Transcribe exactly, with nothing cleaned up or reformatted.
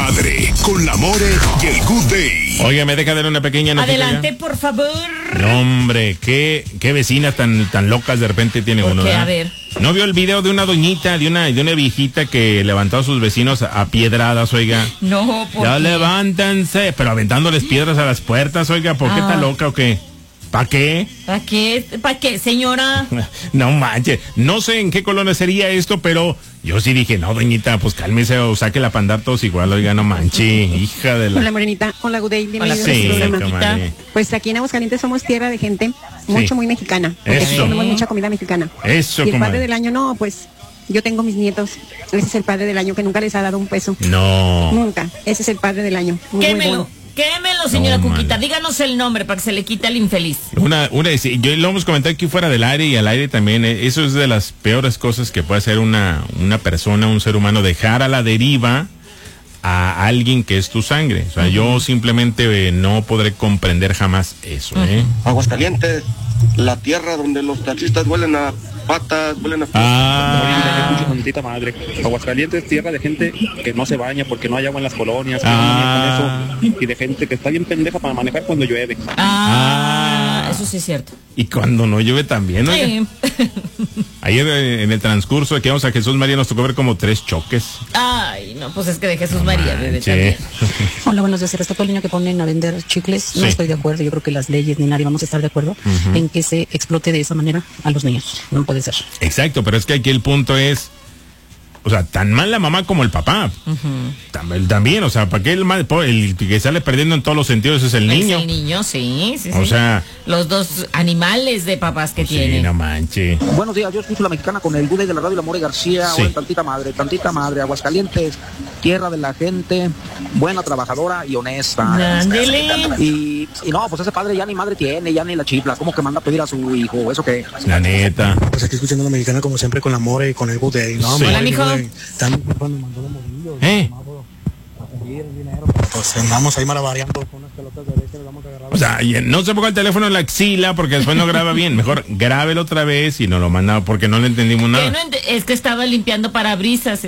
Madre, con la More y el Good Day. Oiga, me deja dar una pequeña noticia. Adelante, ya, por favor. No, hombre, qué, qué vecinas tan, tan locas de repente tiene ¿Por uno, qué? ¿verdad? A ver. ¿No vio el video de una doñita, de una, de una viejita que levantó a sus vecinos a piedradas, oiga? No, ¿por Ya qué? levántense, pero aventándoles piedras a las puertas, oiga, ¿por qué Ah. está loca o qué? ¿Para qué? ¿Para qué? ¿Para qué, señora? No manches, no sé en qué colonia sería esto, pero yo sí dije, no, doñita, pues cálmese o saque la pandar todos igual, oiga, no manche, hija de la... Hola, Morenita. Hola, Good Day. Hola, Bienvenidos sí, a este programa. comadre. Pues aquí en Aguascalientes somos tierra de gente mucho, Sí. muy mexicana. Porque aquí Eso. comemos mucha comida mexicana. Eso, Y el comadre. padre del año, no, pues yo tengo mis nietos. Ese es el padre del año que nunca les ha dado un peso. No. Nunca. Ese es el padre del año. Muy Quémelo. bueno. Quémelo, señora No, Cuquita. man. Díganos el nombre para que se le quite al infeliz. Una, una, yo lo hemos comentado aquí fuera del aire y al aire también, eh, eso es de las peores cosas que puede hacer una, una persona, un ser humano, dejar a la deriva a alguien que es tu sangre. O sea, uh-huh. yo simplemente eh, no podré comprender jamás eso, uh-huh. ¿eh? Aguascalientes, la tierra donde los taxistas huelen a patas, huelen a... Ah. Tantita madre. Aguascalientes, tierra de gente que no se baña porque no hay agua en las colonias, que Ah. no baña con eso, y de gente que está bien pendeja para manejar cuando llueve. Ah, eso sí es cierto. Y cuando no llueve también, oiga. Sí. Ayer eh, en el transcurso de que vamos a Jesús María nos tocó ver como tres choques. Ay, no, pues es que de Jesús María, bebé, Che. también. Hola, buenos días. Respecto al niño que ponen a vender chicles, no Sí. estoy de acuerdo. Yo creo que las leyes ni nadie vamos a estar de acuerdo Ujú. en que se explote de esa manera a los niños. No puede ser. Exacto, pero es que aquí el punto es, o sea, tan mal la mamá como el papá. Ujú. Tam- También, o sea, ¿para qué el, mal, el que sale perdiendo en todos los sentidos es el niño? Es el niño, sí, sí, O sí. sea... Los dos animales de papás que Sí, tiene. no manche. Buenos días, yo escucho la mexicana con el Good Day de la radio, la More García. Sí. Hola, tantita madre, tantita madre, Aguascalientes, tierra de la gente, buena, trabajadora y honesta. Ándele. Y, y no, pues ese padre ya ni madre tiene, ya ni la chifla, ¿cómo que manda a pedir a su hijo? ¿Eso qué? La neta. Pues aquí escuchando a la mexicana como siempre con la More y con el Good Day, ¿no? Sí. Hola, mijo. Están cuando mandó los movillos, ¿Eh? pues andamos ahí malabareando con unas pelotas de leche, le vamos a agarrar. O sea, y no se ponga el teléfono en la axila porque después no graba bien. Mejor grábelo otra vez y nos lo manda porque no le entendimos nada. Que no ent- es que estaba limpiando parabrisas.